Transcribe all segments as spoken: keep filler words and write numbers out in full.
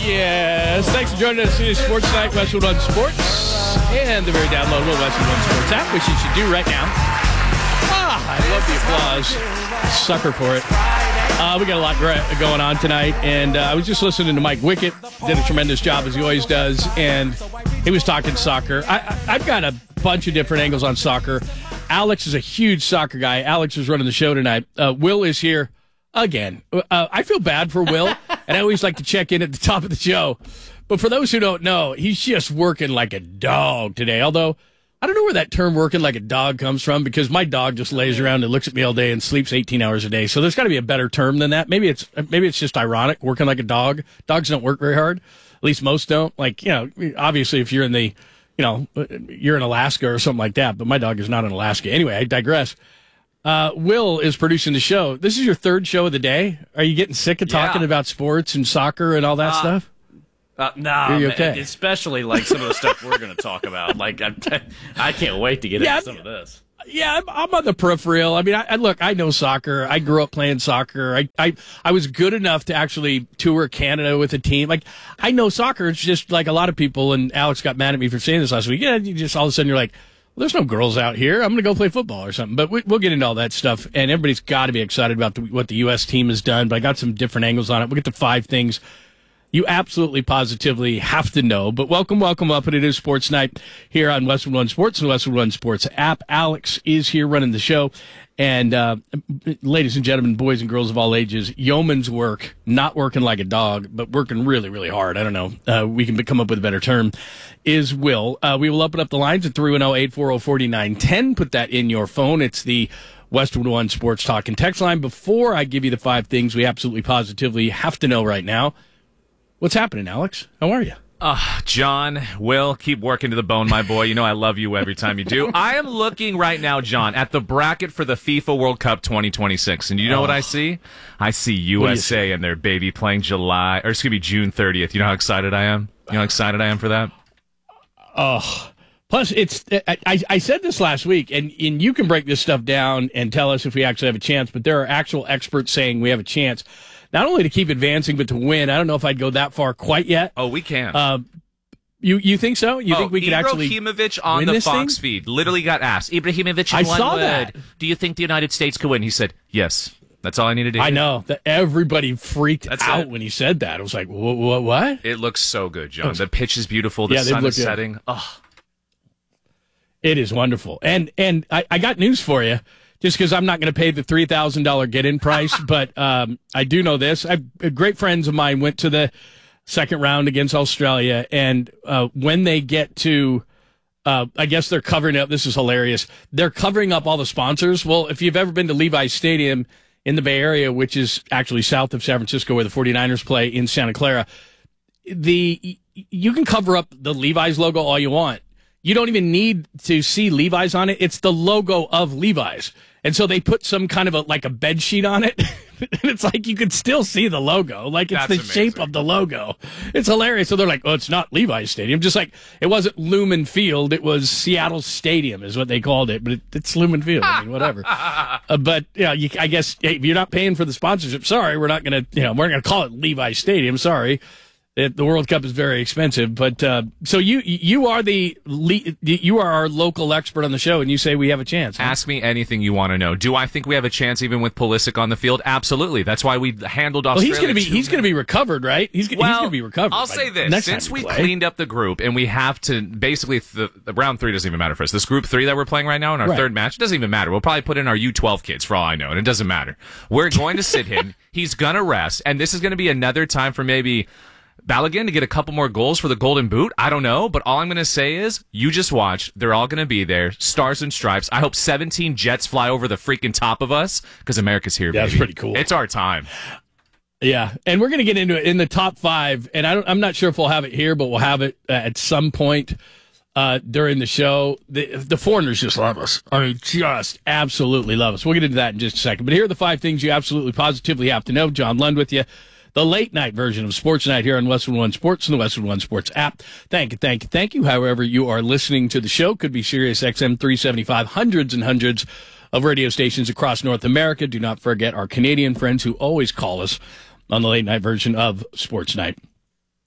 Yes, thanks for joining us here at Sports Night, Westwood One Sports, and the very downloadable Westwood One Sports app, which you should do right now. Ah, I love the applause. Sucker for it. Uh, we got a lot going on tonight, and uh, I was just listening to Mike Wickett. Did a tremendous job, as he always does, and he was talking soccer. I, I, I've got a bunch of different angles on soccer. Alex is a huge soccer guy. Alex is running the show tonight. Uh, Will is here again. Uh, I feel bad for Will, and I always like to check in at the top of the show. But for those who don't know, he's just working like a dog today, although I don't know where that term working like a dog comes from, because my dog just lays around and looks at me all day and sleeps eighteen hours a day. So there's got to be a better term than that. Maybe it's maybe it's just ironic, working like a dog. Dogs don't work very hard. At least most don't. Like, you know, obviously if you're in the, you know, you're in Alaska or something like that, but my dog is not in Alaska. Anyway, I digress. Uh, Will is producing the show. This is your third show of the day. Are you getting sick of talking yeah. about sports and soccer and all that uh, stuff? Uh, no, you man, okay? Especially like some of the stuff we're going to talk about. Like, I, I can't wait to get yeah, into some of this. Yeah, I'm, I'm on the peripheral. I mean, I, I look, I know soccer. I grew up playing soccer. I, I, I was good enough to actually tour Canada with a team. Like, I know soccer. It's just like a lot of people, and Alex got mad at me for saying this last week. Yeah, you just all of a sudden you're like, well, there's no girls out here. I'm going to go play football or something. But we, we'll get into all that stuff, and everybody's got to be excited about the, what the U S team has done. But I got some different angles on it. We'll get to five things you absolutely positively have to know. But welcome, welcome up. And it is Sports Night here on Westwood One Sports and the Westwood One Sports app. Alex is here running the show. And uh, ladies and gentlemen, boys and girls of all ages, yeoman's work, not working like a dog, but working really, really hard. I don't know. Uh, we can come up with a better term, is Will. Uh, we will open up the lines at three one zero, eight four zero, four nine one zero. Put that in your phone. It's the Westwood One Sports Talk and Text line. Before I give you the five things we absolutely positively have to know right now, what's happening, Alex? How are you? Uh, John, Will, keep working to the bone, my boy. You know I love you every time you do. I am looking right now, John, at the bracket for the FIFA World Cup twenty twenty-six. And you know oh. what I see? I see U S A and their baby playing July, or excuse me, June thirtieth. You know how excited I am? You know how excited I am for that? Oh, plus it's, I, I said this last week, and, and you can break this stuff down and tell us if we actually have a chance, but there are actual experts saying we have a chance. Not only to keep advancing, but to win. I don't know if I'd go that far quite yet. Oh, we can. Uh, you you think so? You oh, think we could actually Ibrahimovic on win the this Fox thing? feed literally got asked, Ibrahimovic in I one saw word, that. do you think the United States could win? He said, yes. That's all I needed to hear. I know. That everybody freaked That's out it. when he said that. I was like, what? What? what? It looks so good, John. The pitch is beautiful. The yeah, sun is good. setting. Oh. It is wonderful. And, and I, I got news for you. Just because I'm not going to pay the three thousand dollars get-in price, but um, I do know this. I, great friends of mine went to the second round against Australia, and uh, when they get to, uh, I guess they're covering up, this is hilarious, they're covering up all the sponsors. Well, if you've ever been to Levi's Stadium in the Bay Area, which is actually south of San Francisco where the 49ers play in Santa Clara, the you can cover up the Levi's logo all you want. You don't even need to see Levi's on it. It's the logo of Levi's. And so they put some kind of a, like a bed sheet on it. And it's like you could still see the logo. Like it's That's the amazing. shape of the logo. It's hilarious. So they're like, oh, it's not Levi's Stadium. Just like it wasn't Lumen Field. It was Seattle Stadium is what they called it. But it, it's Lumen Field. I mean, whatever. uh, but, yeah, you, I guess hey, if you're not paying for the sponsorship, sorry, we're not going to, you know, we're not going to call it Levi's Stadium. Sorry. It, the World Cup is very expensive, but uh, so you you are the you are our local expert on the show, and you say we have a chance. Huh? Ask me anything you want to know. Do I think we have a chance even with Pulisic on the field? Absolutely. That's why we handled Australia. Well, he's going to be he's going to be recovered, right? He's, well, he's going to be recovered. I'll say this: next since we play. cleaned up the group, and we have to basically the, the round three doesn't even matter for us. This group three that we're playing right now in our right. third match, it doesn't even matter. We'll probably put in our U twelve kids for all I know, and it doesn't matter. We're going to sit him. He's going to rest, and this is going to be another time for maybe Balogun to get a couple more goals for the Golden Boot. I don't know, but all I'm going to say is you just watch. They're all going to be there. Stars and stripes. I hope seventeen jets fly over the freaking top of us because America's here, yeah, baby. That's pretty cool. It's our time. Yeah, and we're going to get into it in the top five, and I don't, I'm not sure if we'll have it here, but we'll have it uh, at some point uh, during the show. The, the foreigners just love us. I mean, just absolutely love us. We'll get into that in just a second. But here are the five things you absolutely positively have to know. John Lund with you. The late night version of Sports Night here on Westwood One Sports and the Westwood One Sports app. Thank you, thank you, thank you. However you are listening to the show, could be Sirius X M three seventy-five, hundreds and hundreds of radio stations across North America. Do not forget our Canadian friends who always call us on the late night version of Sports Night.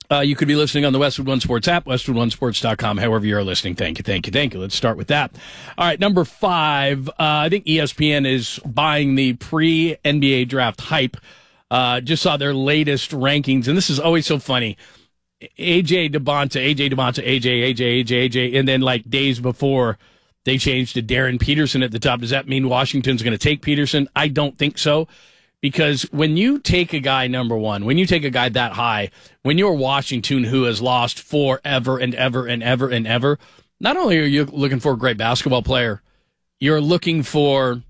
Uh, you could be listening on the Westwood One Sports app, westwood one sports dot com, however you're listening. Thank you, thank you, thank you. Let's start with that. All right, number five, uh, I think E S P N is buying the pre-N B A draft hype. Uh, just saw their latest rankings, and this is always so funny. A J DeBonta, A J DeBonta, A J, A J, A J, A J, and then like days before they changed to Darren Peterson at the top. Does that mean Washington's going to take Peterson? I don't think so. Because when you take a guy number one, when you take a guy that high, when you're Washington who has lost forever and ever and ever and ever, not only are you looking for a great basketball player, you're looking for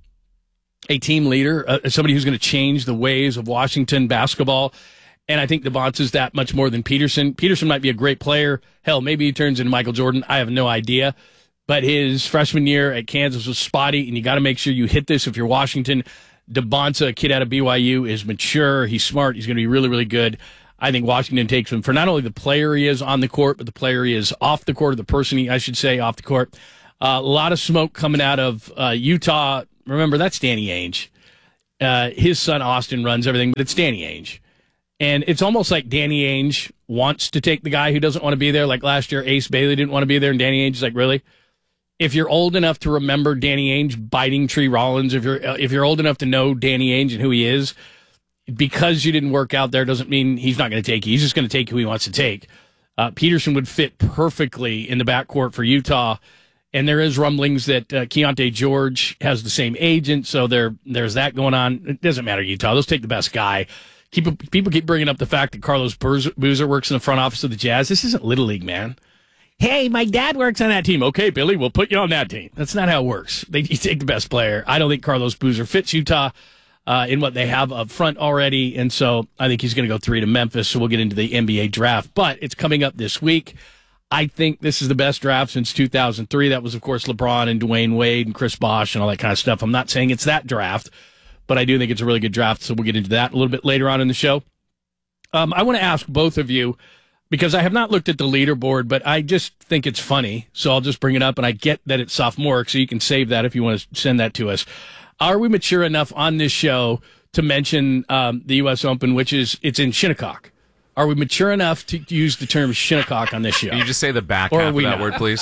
a team leader, uh, somebody who's going to change the ways of Washington basketball. And I think DeBonta is that much more than Peterson. Peterson might be a great player. Hell, maybe he turns into Michael Jordan. I have no idea. But his freshman year at Kansas was spotty, and you got to make sure you hit this if you're Washington. DeBonta, a kid out of B Y U, is mature. He's smart. He's going to be really, really good. I think Washington takes him for not only the player he is on the court, but the player he is off the court, or the person he, I should say, off the court. Uh, a lot of smoke coming out of uh, Utah. Remember, that's Danny Ainge. Uh, his son, Austin, runs everything, but it's Danny Ainge. And it's almost like Danny Ainge wants to take the guy who doesn't want to be there. Like last year, Ace Bailey didn't want to be there, and Danny Ainge is like, really? If you're old enough to remember Danny Ainge biting Tree Rollins, if you're if you're old enough to know Danny Ainge and who he is, because you didn't work out there doesn't mean he's not going to take you. He's just going to take who he wants to take. Uh, Peterson would fit perfectly in the backcourt for Utah, and there is rumblings that uh, Keontae George has the same agent, so there there's that going on. It doesn't matter, Utah. They'll take the best guy. Keep, people keep bringing up the fact that Carlos Boozer works in the front office of the Jazz. This isn't Little League, man. Hey, my dad works on that team. Okay, Billy, we'll put you on that team. That's not how it works. They you take the best player. I don't think Carlos Boozer fits Utah uh, in what they have up front already, and so I think he's going to go three to Memphis, so we'll get into the N B A draft. But it's coming up this week. I think this is the best draft since two thousand three. That was, of course, LeBron and Dwayne Wade and Chris Bosh and all that kind of stuff. I'm not saying it's that draft, but I do think it's a really good draft, so we'll get into that a little bit later on in the show. Um, I want to ask both of you, because I have not looked at the leaderboard, but I just think it's funny, so I'll just bring it up, and I get that it's sophomoric, so you can save that if you want to send that to us. Are we mature enough on this show to mention um, the U S Open, which is, it's in Shinnecock? Are we mature enough to use the term Shinnecock on this show? Can you just say the back Or half are we of that not? word, please?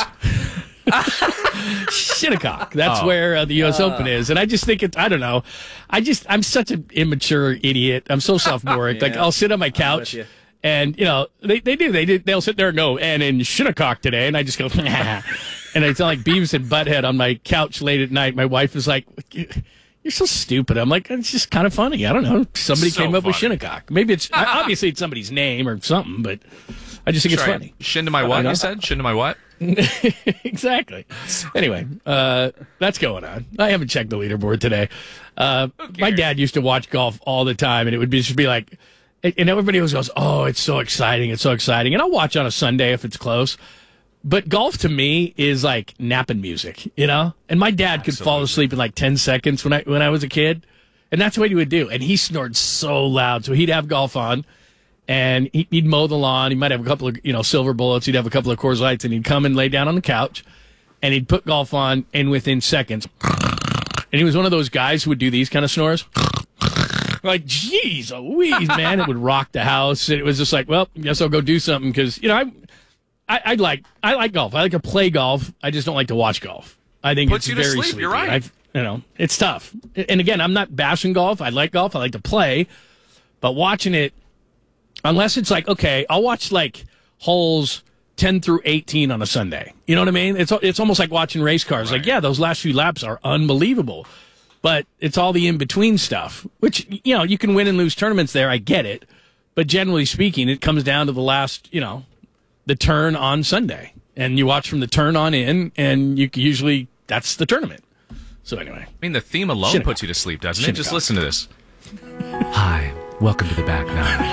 Shinnecock. That's Oh. where uh, the U S Open is. And I just think it's, I don't know. I just, I'm such an immature idiot. I'm so sophomoric. Like, I'll sit on my couch. you. And, you know, they, they do. They do. They'll sit there and go, and in Shinnecock today. And I just go, nah. And I sound like Beavis and Butthead on my couch late at night. My wife is like, you're so stupid. I'm like, it's just kind of funny. I don't know. Somebody So came up with funny. Shinnecock. Maybe it's, obviously it's somebody's name or something, but I just think it's Try funny. it. Shin to my what, you said? Shin to my what? Exactly. Anyway, uh, that's going on. I haven't checked the leaderboard today. Uh, my dad used to watch golf all the time, and it would be, just be like, and everybody always goes, oh, it's so exciting. It's so exciting. And I'll watch on a Sunday if it's close. But golf to me is like napping music, you know? And my dad could fall asleep in like ten seconds when I when I was a kid. And that's what he would do. And he snored so loud. So he'd have golf on, and he'd mow the lawn. He might have a couple of, you know, silver bullets. He'd have a couple of Coors Lights, and he'd come and lay down on the couch, and he'd put golf on, and within seconds. And he was one of those guys who would do these kind of snores. Like, geez, Louise, man, it would rock the house. And it was just like, well, guess I'll go do something because, you know, I, I, I like, I like golf. I like to play golf. I just don't like to watch golf. I think Puts it's you to very sleep, sleepy. you're right. I've, you know, it's tough. And again, I'm not bashing golf. I like golf. I like to play, but watching it, unless it's like, okay, I'll watch like holes ten through eighteen on a Sunday. You know what I mean? It's it's almost like watching race cars. Right. Like, yeah, those last few laps are unbelievable. But it's all the in-between stuff, which, you know, you can win and lose tournaments there. I get it. But generally speaking, it comes down to the last, you know, the turn on Sunday. And you watch from the turn on in, and you can usually, that's the tournament. So anyway. I mean, the theme alone Shinnecock. puts you to sleep, doesn't it? Just Shinnecock. listen to this. Hi, welcome to the back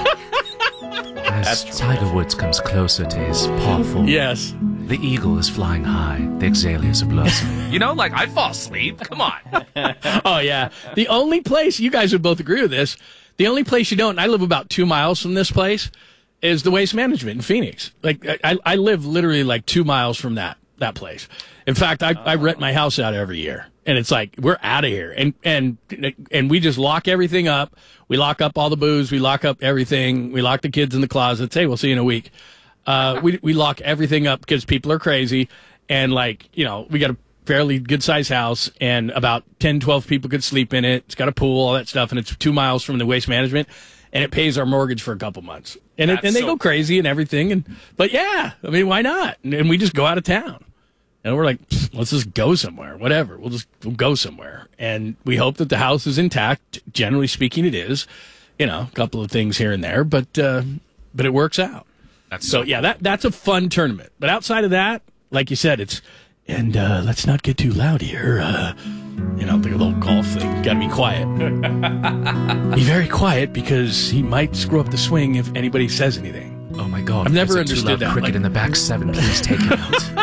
nine. As Tiger Woods comes closer to his par four, Yes. the eagle is flying high, the azaleas are blossoming. You know, like, I'd fall asleep. Come on. Oh, yeah. The only place, you guys would both agree with this, the only place you don't, and I live about two miles from this place, is the Waste Management in Phoenix. Like, I, I live literally like two miles from that. that place. In fact, I, I rent my house out every year, and it's like we're out of here, and and and we just lock everything up. We lock up all the booze. We lock up everything. We lock the kids in the closets. Hey, we'll see you in a week. Uh, we we lock everything up because people are crazy, and like you know, we got a fairly good sized house, and about ten, twelve people could sleep in it. It's got a pool, all that stuff, and it's two miles from the Waste Management, and it pays our mortgage for a couple months. And it, and they so go crazy and everything, and but yeah, I mean, why not? And, and we just go out of town. And we're like, let's just go somewhere, whatever. We'll just we'll go somewhere. And we hope that the house is intact. Generally speaking, it is. You know, a couple of things here and there, but uh, but it works out. That's So, so yeah, that that's a fun tournament. But outside of that, like you said, it's, and uh, let's not get too loud here. Uh, you know, the little golf thing. Got to be quiet. Be very quiet because he might screw up the swing if anybody says anything. Oh my God! I've never Is it too understood loud? that. Cricket Like- in the back seven. Please take it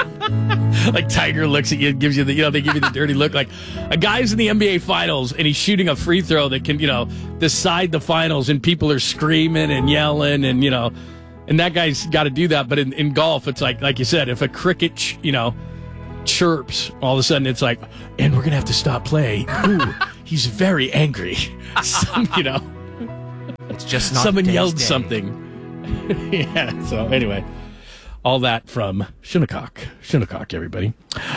out. Like Tiger looks at you and gives you the, you know, they give you the dirty look. Like a guy's in the N B A finals and he's shooting a free throw that can, you know, decide the finals, and people are screaming and yelling, and, you know, and that guy's got to do that. But in, in golf, it's like, like you said, if a cricket, ch- you know, chirps, all of a sudden it's like, and we're going to have to stop play. Ooh, he's very angry. Some, you know, It's just not someone today's yelled day. something. Yeah, so anyway. All that from Shinnecock. Shinnecock, everybody.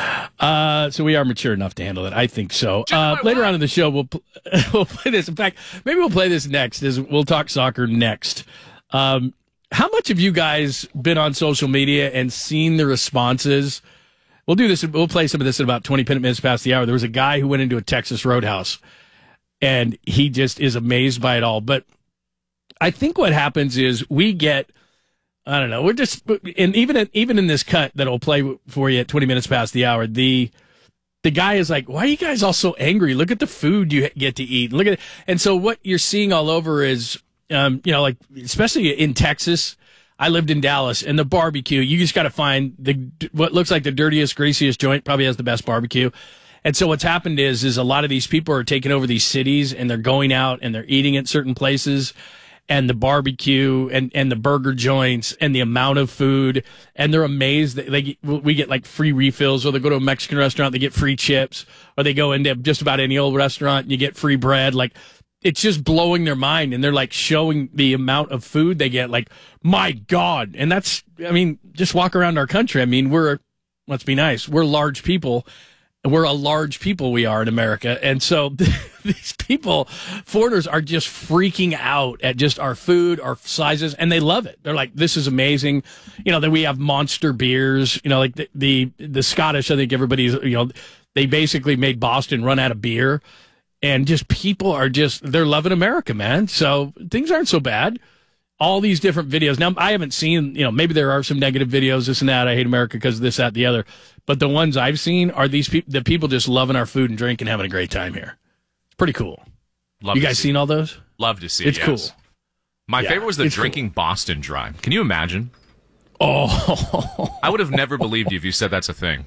Uh, so we are mature enough to handle it. I think so. Uh, later on in the show, we'll pl- we'll play this. In fact, maybe we'll play this next. Is we'll talk soccer next. Um, how much have you guys been on social media and seen the responses? We'll do this. We'll play some of this at about twenty minutes past the hour. There was a guy who went into a Texas Roadhouse, and he just is amazed by it all. But I think what happens is we get. I don't know. We're just, and even in, even in this cut that I'll play for you at twenty minutes past the hour, the the guy is like, "Why are you guys all so angry? Look at the food you get to eat. Look at it." And so what you're seeing all over is, um, you know, like especially in Texas. I lived in Dallas, and the barbecue. You just got to find the what looks like the dirtiest, greasiest joint. Probably has the best barbecue. And so what's happened is, is a lot of these people are taking over these cities, and they're going out and they're eating at certain places. And the barbecue and, and the burger joints and the amount of food, and they're amazed that they we get like free refills, or they go to a Mexican restaurant, they get free chips, or they go into just about any old restaurant and you get free bread. Like it's just blowing their mind, and they're like showing the amount of food they get. Like, my God. And that's, I mean, just walk around our country. I mean, we're, let's be nice, we're large people. We're a large people, we are in America. And so these people, foreigners, are just freaking out at just our food, our sizes, and they love it. They're like, this is amazing. You know, that we have monster beers, you know, like the, the, the Scottish, I think everybody's, you know, they basically made Boston run out of beer. And just people are just, they're loving America, man. So things aren't so bad. All these different videos. Now, I haven't seen, you know, maybe there are some negative videos, this and that. I hate America because of this, that, the other. But the ones I've seen are these people, the people just loving our food and drink and having a great time here. It's pretty cool. Love You to guys see. seen all those? Love to see. It's yes. cool. My Yeah, favorite was the it's drinking Boston Dry. Can you imagine? Oh, I would have never believed you if you said that's a thing.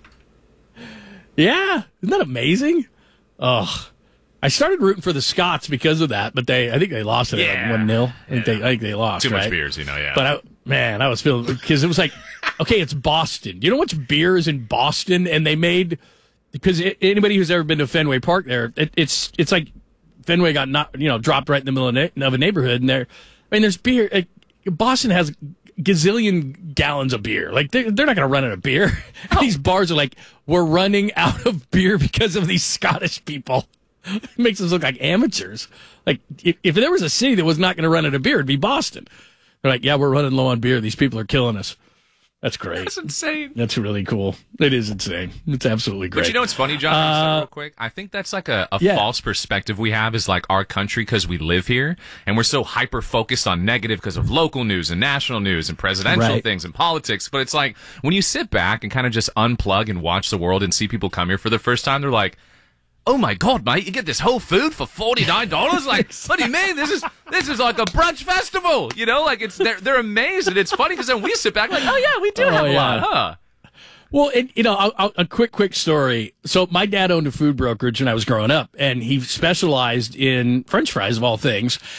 yeah. Isn't that amazing? Oh, I started rooting for the Scots because of that, but they, I think they lost it Yeah. like one nil. I think they, I think they lost. Too much right? beers, you know, yeah. But I, man, I was feeling, because it was like, okay, it's Boston. You know what's beer is in Boston? And they made, because it, anybody who's ever been to Fenway Park there, it, it's it's like Fenway got not, you know, dropped right in the middle of, na- of a neighborhood. And there, I mean, there's beer. Like, Boston has gazillion gallons of beer. Like, they're, they're not going to run out of beer. These bars are like, we're running out of beer because of these Scottish people. It makes us look like amateurs. Like, if, if there was a city that was not going to run out of beer, it'd be Boston. They're like, yeah, we're running low on beer. These people are killing us. That's great. That's insane. That's really cool. It is insane. It's absolutely great. But you know what's funny, John? Uh, real quick, I think that's like a, a yeah. false perspective we have is like our country because we live here and we're so hyper focused on negative because of local news and national news and presidential Right. things and politics. But it's like when you sit back and kind of just unplug and watch the world and see people come here for the first time, they're like, oh my God, mate! You get this whole food for forty nine dollars. Like, what do you mean? This is this is like a brunch festival. You know, like it's they're they're amazed and it's funny because then we sit back like, oh yeah, we do Oh, have a yeah. lot, huh? Well, it, you know, I'll, I'll, a quick, quick story. So my dad owned a food brokerage when I was growing up, and he specialized in French fries of all things.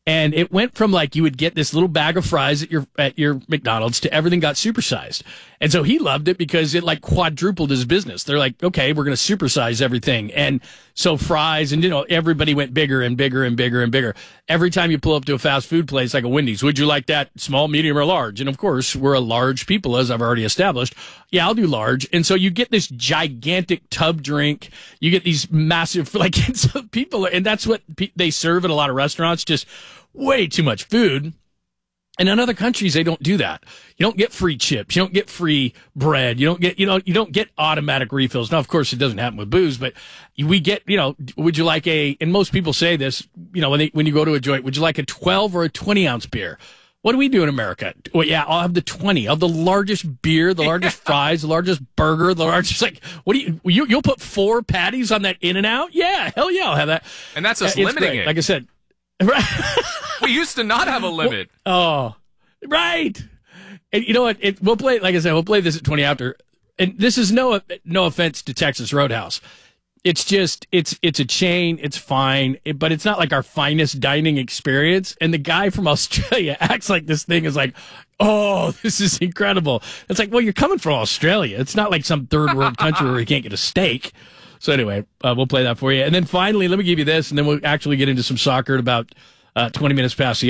And it went from like you would get this little bag of fries at your at your McDonald's to everything got supersized. And so he loved it because it like quadrupled his business. They're like, okay, we're going to supersize everything. And so fries and, you know, everybody went bigger and bigger and bigger and bigger. Every time you pull up to a fast food place like a Wendy's, would you like that small, medium, or large? And of course, we're a large people, as I've already established. Yeah, I'll do large. And so you get this gigantic tub drink. You get these massive, like, so people, and that's what pe- they serve at a lot of restaurants, just way too much food. And in other countries, they don't do that. You don't get free chips. You don't get free bread. You don't get, you know, you don't get automatic refills. Now, of course, it doesn't happen with booze, but we get, you know, would you like a, and most people say this, you know, when they, when you go to a joint, would you like a twelve or a twenty ounce beer? What do we do in America? Well, yeah, I'll have the twenty. I'll have the largest beer, the largest fries, the largest burger, the largest, like, what do you, you, you'll put four patties on that In-N-Out? Yeah, hell yeah, I'll have that. And that's us It's limiting great. it. Like I said, right. We used to not have a limit. Oh, right. And you know what? It, we'll play, like I said, we'll play this at twenty after. And this is no no offense to Texas Roadhouse. It's just, it's it's a chain. It's fine. It, but it's not like our finest dining experience. And the guy from Australia acts like this thing is like, oh, this is incredible. It's like, well, you're coming from Australia. It's not like some third world country where you can't get a steak. So anyway, uh, we'll play that for you. And then finally, let me give you this, and then we'll actually get into some soccer at about uh, twenty minutes past the